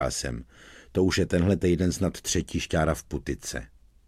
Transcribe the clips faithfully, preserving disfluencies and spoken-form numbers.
A jsem. To už je tenhle týden snad třetí šťára v putice.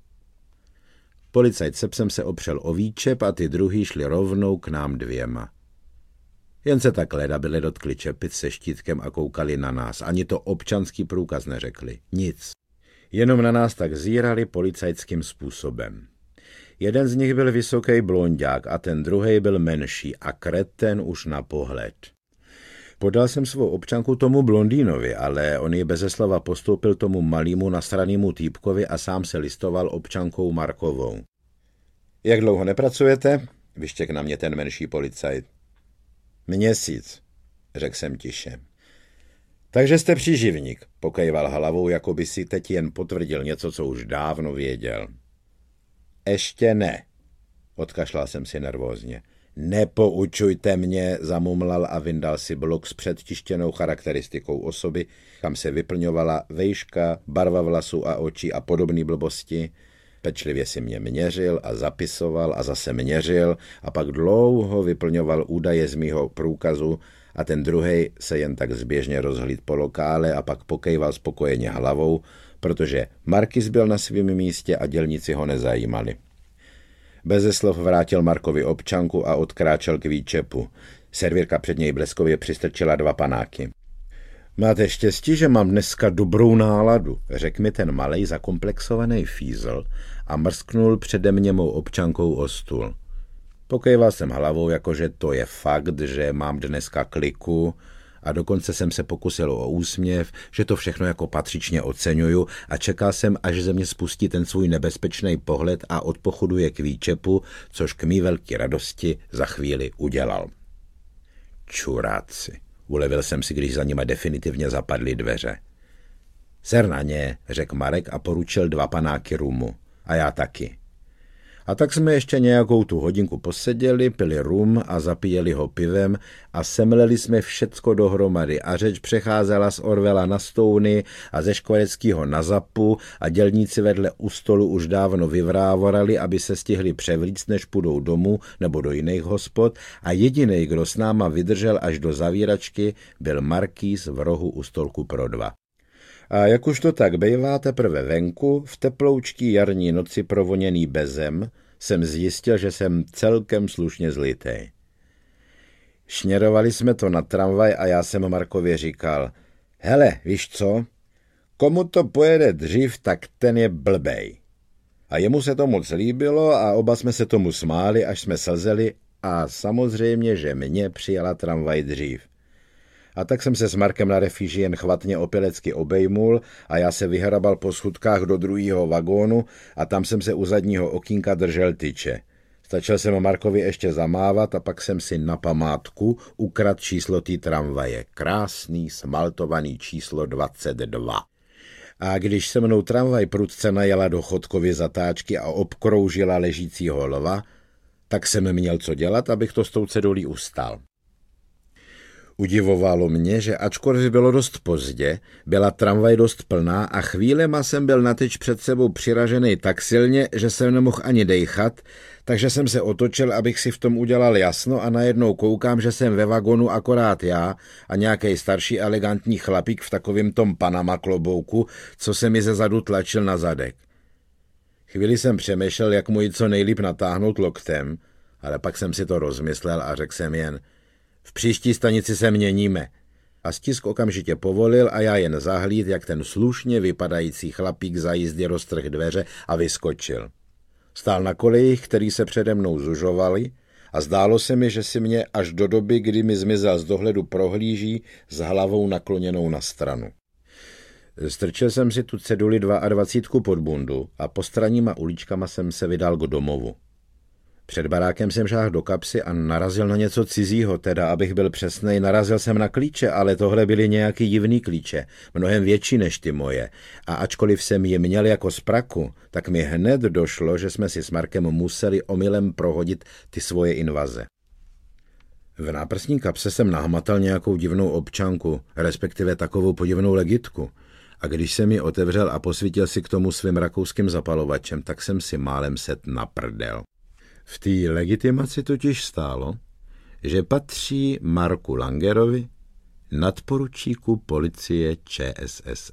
Policajt se psem se opřel o výčep a ty druhý šli rovnou k nám dvěma. Jen se tak ledabyle dotkli čepic se štítkem a koukali na nás. Ani to občanský průkaz neřekli. Nic. Jenom na nás tak zírali policajtským způsobem. Jeden z nich byl vysoký blonďák a ten druhý byl menší a kreten už na pohled. Podal jsem svou občanku tomu blondýnovi, ale on ji beze slova postoupil tomu malýmu nasranýmu týpkovi a sám se listoval občankou Markovou. Jak dlouho nepracujete? Vyštěk na mě ten menší policajt. Měsíc, řekl jsem tiše. Takže jste příživník, pokejval hlavou, jako by si teď jen potvrdil něco, co už dávno věděl. Ještě ne, odkašlal jsem si nervózně. Nepoučujte mě, zamumlal a vyndal si blok s předtištěnou charakteristikou osoby, kam se vyplňovala vejška, barva vlasů a očí a podobné blbosti. Pečlivě si mě měřil a zapisoval a zase měřil a pak dlouho vyplňoval údaje z mýho průkazu a ten druhej se jen tak zběžně rozhlíd po lokále a pak pokejval spokojeně hlavou, protože Markis byl na svém místě a dělníci ho nezajímali. Beze slov vrátil Markovi občanku a odkráčel k výčepu. Servírka před něj bleskově přistrčila dva panáky. Máte štěstí, že mám dneska dobrou náladu, řekl mi ten malej zakomplexovaný fízl a mrsknul přede mě mou občankou o stůl. Pokejval jsem hlavou, jakože to je fakt, že mám dneska kliku a dokonce jsem se pokusil o úsměv, že to všechno jako patřičně oceňuju a čekal jsem, až ze mě spustí ten svůj nebezpečný pohled a odpochoduje k výčepu, což k mý velké radosti za chvíli udělal. Čuráci, ulevil jsem si, když za nima definitivně zapadly dveře. Ser na ně, řekl Marek a poručil dva panáky rumu. A já taky. A tak jsme ještě nějakou tu hodinku poseděli, pili rum a zapíjeli ho pivem a semleli jsme všecko dohromady a řeč přecházela z Orwella na Stouny a ze Škvareckýho na Zapu a dělníci vedle u stolu už dávno vyvrávorali, aby se stihli převlíct, než půjdou domů nebo do jiných hospod a jedinej, kdo s náma vydržel až do zavíračky, byl Markýz v rohu u stolku pro dva. A jak už to tak bejvá teprve venku, v teploučký jarní noci provoněný bezem, jsem zjistil, že jsem celkem slušně zlitej. Šněrovali jsme to na tramvaj a já jsem Markově říkal, hele, víš co, komu to pojede dřív, tak ten je blbej. A jemu se to moc líbilo a oba jsme se tomu smáli, až jsme slzeli a samozřejmě, že mě přijela tramvaj dřív. A tak jsem se s Markem na refíži jen chvatně opilecky obejmul a já se vyhrabal po schůdkách do druhého vagónu a tam jsem se u zadního okýnka držel tyče. Stačil jsem Markovi ještě zamávat a pak jsem si na památku ukradl číslo té tramvaje. Krásný, smaltovaný číslo dvacet dva. A když se mnou tramvaj prudce najela do Chodkovy zatáčky a obkroužila ležícího lva, tak jsem měl co dělat, abych to s tou cedulí ustal. Udivovalo mě, že ačkoliv bylo dost pozdě, byla tramvaj dost plná a chvílema jsem byl na tyč před sebou přiražený tak silně, že jsem nemohl ani dejchat, takže jsem se otočil, abych si v tom udělal jasno a najednou koukám, že jsem ve vagonu akorát já a nějaký starší elegantní chlapík v takovém tom Panama klobouku, co se mi ze zadu tlačil na zadek. Chvíli jsem přemýšlel, jak mu ji co nejlíp natáhnout loktem, ale pak jsem si to rozmyslel a řekl jsem jen: v příští stanici se měníme. A stisk okamžitě povolil a já jen zahlíd, jak ten slušně vypadající chlapík za jízdy roztrhl dveře a vyskočil. Stál na kolejích, který se přede mnou zužovaly a zdálo se mi, že si mě až do doby, kdy mi zmizel z dohledu, prohlíží s hlavou nakloněnou na stranu. Strčil jsem si tu ceduli dvacítku pod bundu a postranníma uličkama jsem se vydal k domovu. Před barákem jsem šáhl do kapsy a narazil na něco cizího, teda abych byl přesnej, narazil jsem na klíče, ale tohle byly nějaký divný klíče, mnohem větší než ty moje. A ačkoliv jsem je měl jako z praku, tak mi hned došlo, že jsme si s Markem museli omylem prohodit ty svoje invaze. V náprsní kapse jsem nahmatal nějakou divnou občanku, respektive takovou podivnou legitku. A když jsem ji otevřel a posvítil si k tomu svým rakouským zapalovačem, tak jsem si málem set naprdel. V té legitimaci totiž stálo, že patří Marku Langerovi, nadporučíku policie ČSSR.